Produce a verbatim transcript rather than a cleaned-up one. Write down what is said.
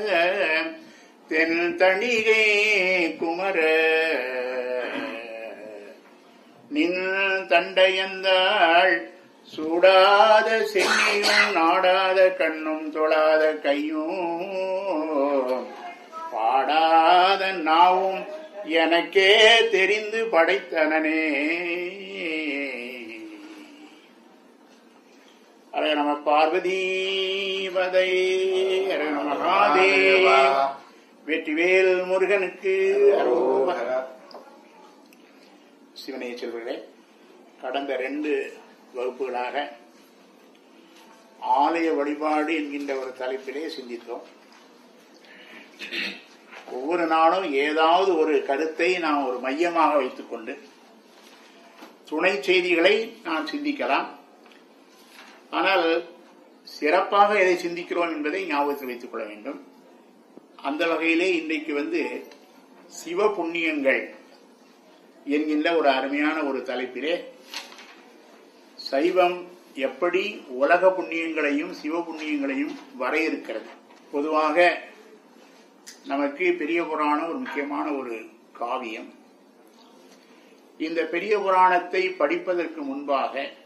தென் தணிகை குமர நின் தண்டையந்தாள் சூடாத சென்னியும் நாடாத கண்ணும் தொழாத கையும் பாடாத நாவும் எனக்கே தெரிந்து படைத்தனனே. அரே நம பார்வதீபதை அரே நம மகாதேவ. வெற்றிவேல் முருகனுக்கு அரோகரா. சிவனே செல்வர்களே, கடந்த ரெண்டு வகுப்புகளாக ஆலய வழிபாடு என்கின்ற ஒரு தலைப்பிலே சிந்தித்தோம். ஒவ்வொரு நாளும் ஏதாவது ஒரு கருத்தை நாம் ஒரு மையமாக வைத்துக் கொண்டு துணை செய்திகளை நாம் சிந்திக்கலாம். ஆனால் சிறப்பாக எதை சிந்திக்கிறோம் என்பதை ஞாபகத்தில் வைத்துக் கொள்ள வேண்டும். அந்த வகையிலே இன்றைக்கு வந்து சிவ புண்ணியங்கள் என்கின்ற ஒரு அருமையான ஒரு தலைப்பிலே சைவம் எப்படி உலக புண்ணியங்களையும் சிவ புண்ணியங்களையும் வரையறுக்கிறது. பொதுவாக நமக்கு பெரிய புராணம் ஒரு முக்கியமான ஒரு காவியம். இந்த பெரிய புராணத்தை படிப்பதற்கு முன்பாக